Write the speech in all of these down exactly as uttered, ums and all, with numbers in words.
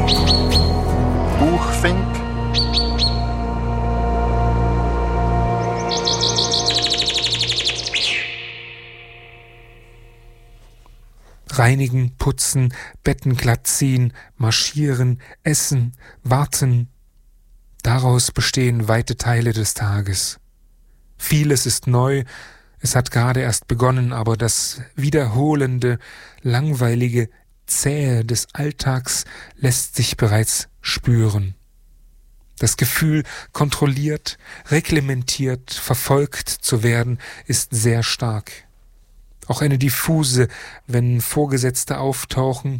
Buchfink. Reinigen, putzen, Betten glatt ziehen, marschieren, essen, warten. Daraus bestehen weite Teile des Tages. Vieles ist neu, es hat gerade erst begonnen, aber das wiederholende, langweilige, zähe des Alltags lässt sich bereits spüren. Das Gefühl, kontrolliert, reglementiert, verfolgt zu werden, ist sehr stark. Auch eine diffuse, wenn Vorgesetzte auftauchen,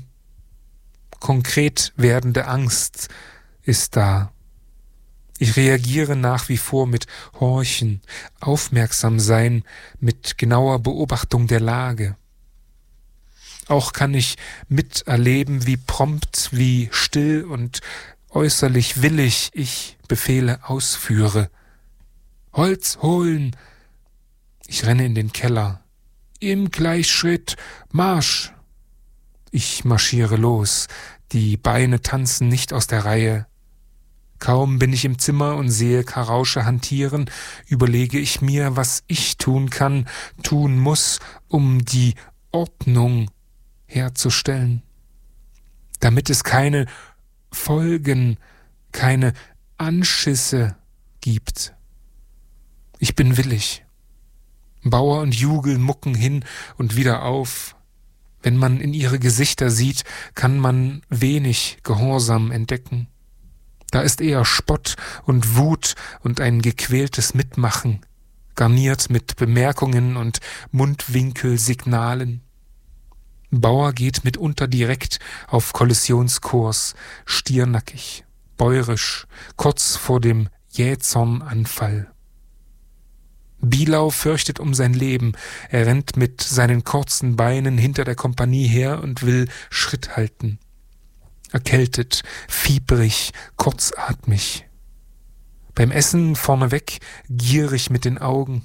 konkret werdende Angst ist da. Ich reagiere nach wie vor mit Horchen, aufmerksam sein, mit genauer Beobachtung der Lage. Auch kann ich miterleben, wie prompt, wie still und äußerlich willig ich Befehle ausführe. Holz holen! Ich renne in den Keller. Im Gleichschritt, Marsch! Ich marschiere los, die Beine tanzen nicht aus der Reihe. Kaum bin ich im Zimmer und sehe Karausche hantieren, überlege ich mir, was ich tun kann, tun muss, um die Ordnung herzustellen, damit es keine Folgen, keine Anschisse gibt. Ich bin willig. Bauer und Jugel mucken hin und wieder auf. Wenn man in ihre Gesichter sieht, kann man wenig Gehorsam entdecken. Da ist eher Spott und Wut und ein gequältes Mitmachen, garniert mit Bemerkungen und Mundwinkelsignalen. Bauer geht mitunter direkt auf Kollisionskurs, stiernackig, bäurisch, kurz vor dem Jähzornanfall. Bielau fürchtet um sein Leben, er rennt mit seinen kurzen Beinen hinter der Kompanie her und will Schritt halten. Erkältet, fiebrig, kurzatmig. Beim Essen vorneweg gierig mit den Augen.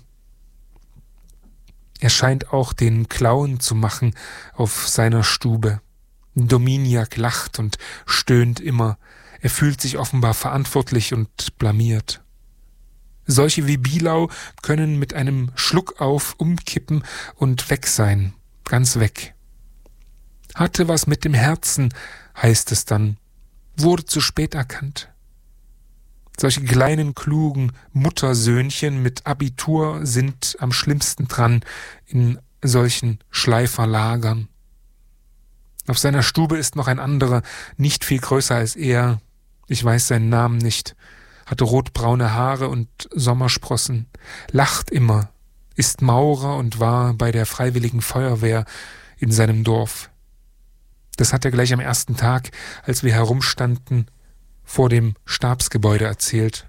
Er scheint auch den Clown zu machen auf seiner Stube. Dominiak lacht und stöhnt immer. Er fühlt sich offenbar verantwortlich und blamiert. Solche wie Bielau können mit einem Schluck auf umkippen und weg sein, ganz weg. Hatte was mit dem Herzen, heißt es dann, wurde zu spät erkannt. Solche kleinen, klugen Muttersöhnchen mit Abitur sind am schlimmsten dran in solchen Schleiferlagern. Auf seiner Stube ist noch ein anderer, nicht viel größer als er, ich weiß seinen Namen nicht, hatte rotbraune Haare und Sommersprossen, lacht immer, ist Maurer und war bei der Freiwilligen Feuerwehr in seinem Dorf. Das hat er gleich am ersten Tag, als wir herumstanden, vor dem Stabsgebäude erzählt.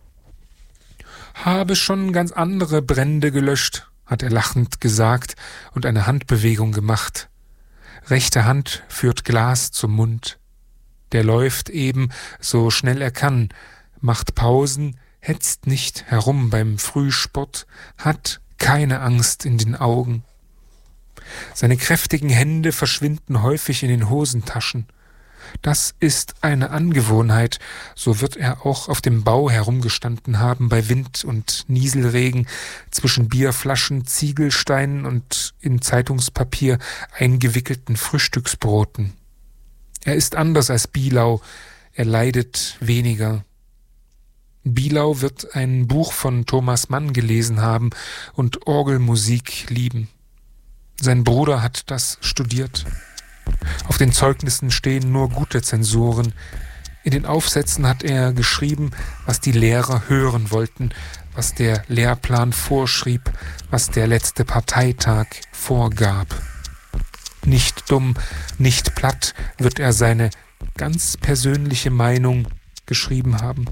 Habe schon ganz andere Brände gelöscht, hat er lachend gesagt und eine Handbewegung gemacht. Rechte Hand führt Glas zum Mund. Der läuft eben, so schnell er kann, macht Pausen, hetzt nicht herum beim Frühsport, hat keine Angst in den Augen. Seine kräftigen Hände verschwinden häufig in den Hosentaschen. Das ist eine Angewohnheit, so wird er auch auf dem Bau herumgestanden haben bei Wind und Nieselregen, zwischen Bierflaschen, Ziegelsteinen und in Zeitungspapier eingewickelten Frühstücksbroten. Er ist anders als Bielau, er leidet weniger. Bielau wird ein Buch von Thomas Mann gelesen haben und Orgelmusik lieben. Sein Bruder hat das studiert. Auf den Zeugnissen stehen nur gute Zensoren. In den Aufsätzen hat er geschrieben, was die Lehrer hören wollten, was der Lehrplan vorschrieb, was der letzte Parteitag vorgab. Nicht dumm, nicht platt wird er seine ganz persönliche Meinung geschrieben haben.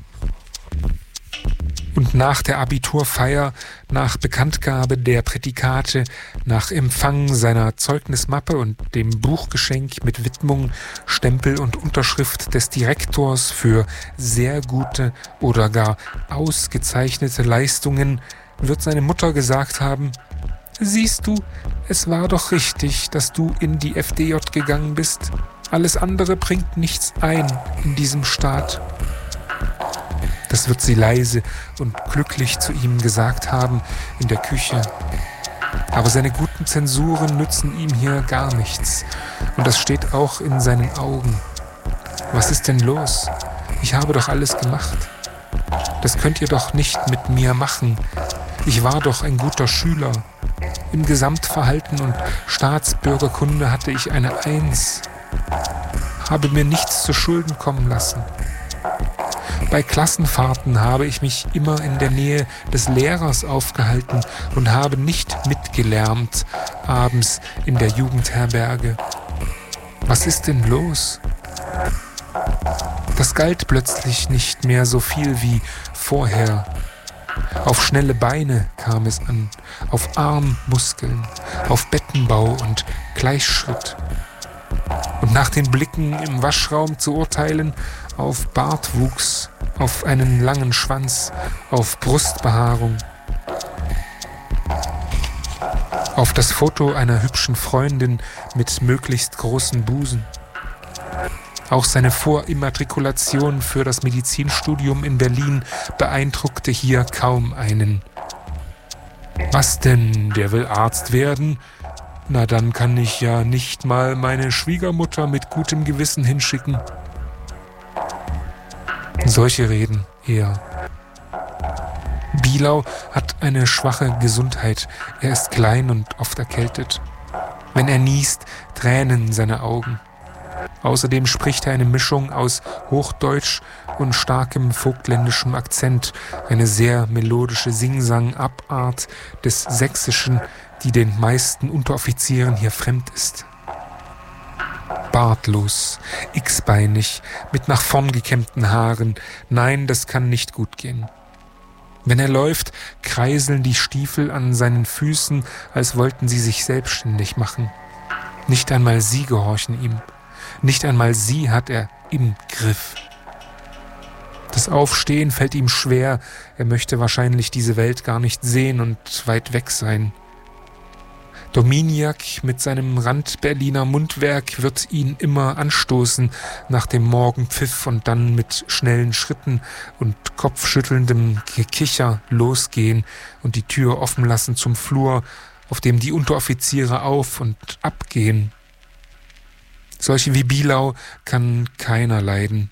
Und nach der Abiturfeier, nach Bekanntgabe der Prädikate, nach Empfang seiner Zeugnismappe und dem Buchgeschenk mit Widmung, Stempel und Unterschrift des Direktors für sehr gute oder gar ausgezeichnete Leistungen, wird seine Mutter gesagt haben: »Siehst du, es war doch richtig, dass du in die F D J gegangen bist. Alles andere bringt nichts ein in diesem Staat. Das wird sie leise und glücklich zu ihm gesagt haben in der Küche. Aber seine guten Zensuren nützen ihm hier gar nichts. Und das steht auch in seinen Augen. Was ist denn los? Ich habe doch alles gemacht. Das könnt ihr doch nicht mit mir machen. Ich war doch ein guter Schüler. Im Gesamtverhalten und Staatsbürgerkunde hatte ich eine Eins. Habe mir nichts zu Schulden kommen lassen. Bei Klassenfahrten habe ich mich immer in der Nähe des Lehrers aufgehalten und habe nicht mitgelärmt, abends in der Jugendherberge. Was ist denn los? Das galt plötzlich nicht mehr so viel wie vorher. Auf schnelle Beine kam es an, auf Armmuskeln, auf Bettenbau und Gleichschritt. Und nach den Blicken im Waschraum zu urteilen, auf Bartwuchs, auf einen langen Schwanz, auf Brustbehaarung, auf das Foto einer hübschen Freundin mit möglichst großen Busen. Auch seine Vorimmatrikulation für das Medizinstudium in Berlin beeindruckte hier kaum einen. Was denn, der will Arzt werden? Na, dann kann ich ja nicht mal meine Schwiegermutter mit gutem Gewissen hinschicken. Solche Reden eher. Bielau hat eine schwache Gesundheit. Er ist klein und oft erkältet. Wenn er niest, tränen seine Augen. Außerdem spricht er eine Mischung aus Hochdeutsch und starkem vogtländischem Akzent, eine sehr melodische Singsang-Abart des Sächsischen, die den meisten Unteroffizieren hier fremd ist. Bartlos, x-beinig, mit nach vorn gekämmten Haaren. Nein, das kann nicht gut gehen. Wenn er läuft, kreiseln die Stiefel an seinen Füßen, als wollten sie sich selbstständig machen. Nicht einmal sie gehorchen ihm. Nicht einmal sie hat er im Griff. Das Aufstehen fällt ihm schwer. Er möchte wahrscheinlich diese Welt gar nicht sehen und weit weg sein. Dominiak mit seinem Rand-Berliner Mundwerk wird ihn immer anstoßen nach dem Morgenpfiff und dann mit schnellen Schritten und kopfschüttelndem Gekicher losgehen und die Tür offen lassen zum Flur, auf dem die Unteroffiziere auf- und abgehen. Solche wie Bielau kann keiner leiden.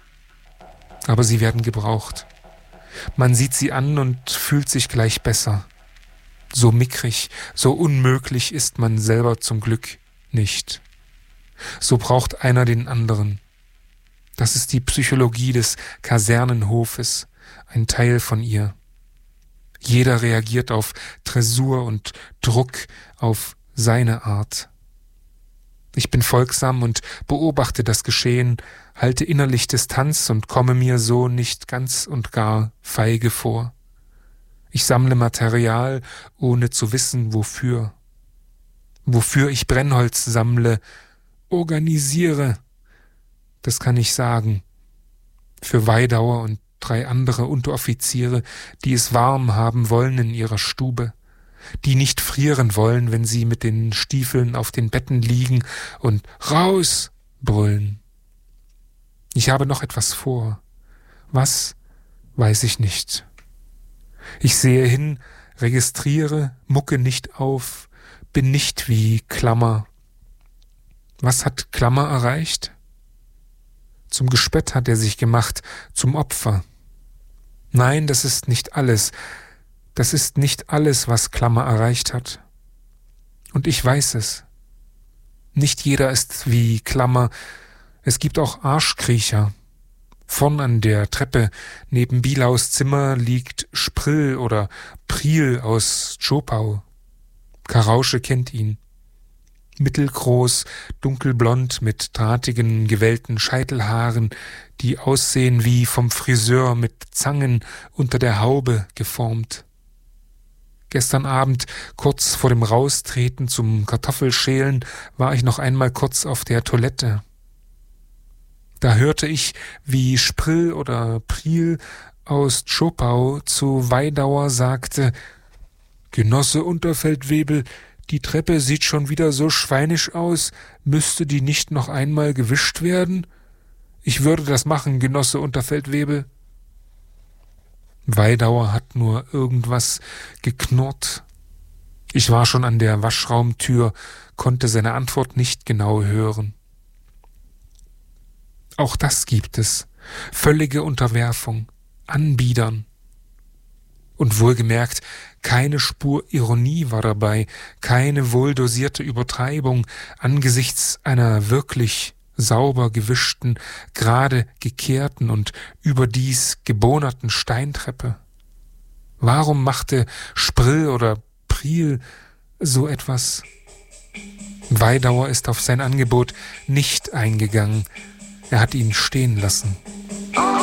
Aber sie werden gebraucht. Man sieht sie an und fühlt sich gleich besser. So mickrig, so unmöglich ist man selber zum Glück nicht. So braucht einer den anderen. Das ist die Psychologie des Kasernenhofes, ein Teil von ihr. Jeder reagiert auf Dressur und Druck auf seine Art. Ich bin folgsam und beobachte das Geschehen, halte innerlich Distanz und komme mir so nicht ganz und gar feige vor. Ich sammle Material, ohne zu wissen, wofür. Wofür ich Brennholz sammle, organisiere, das kann ich sagen. Für Weidauer und drei andere Unteroffiziere, die es warm haben wollen in ihrer Stube, die nicht frieren wollen, wenn sie mit den Stiefeln auf den Betten liegen und raus brüllen. Ich habe noch etwas vor. Was, weiß ich nicht. Ich sehe hin, registriere, mucke nicht auf, bin nicht wie Klammer. Was hat Klammer erreicht? Zum Gespött hat er sich gemacht, zum Opfer. Nein, das ist nicht alles. Das ist nicht alles, was Klammer erreicht hat. Und ich weiß es. Nicht jeder ist wie Klammer. Es gibt auch Arschkriecher. Vorn an der Treppe neben Bielaus Zimmer liegt Sprill oder Priel aus Zschopau. Karausche kennt ihn. Mittelgroß, dunkelblond mit drahtigen, gewellten Scheitelhaaren, die aussehen wie vom Friseur mit Zangen unter der Haube geformt. Gestern Abend, kurz vor dem Raustreten zum Kartoffelschälen, war ich noch einmal kurz auf der Toilette. Da hörte ich, wie Sprill oder Priel aus Zschopau zu Weidauer sagte: »Genosse Unterfeldwebel, Die Treppe sieht schon wieder so schweinisch aus. Müsste die nicht noch einmal gewischt werden? Ich würde das machen, Genosse Unterfeldwebel. Weidauer hat nur irgendwas geknurrt. Ich war schon an der Waschraumtür, konnte seine Antwort nicht genau hören. Auch das gibt es. Völlige Unterwerfung, Anbiedern. Und wohlgemerkt, keine Spur Ironie war dabei, keine wohldosierte Übertreibung angesichts einer wirklich sauber gewischten, gerade gekehrten und überdies gebohnerten Steintreppe. Warum machte Sprill oder Priel so etwas? Weidauer ist auf sein Angebot nicht eingegangen. Er hat ihn stehen lassen.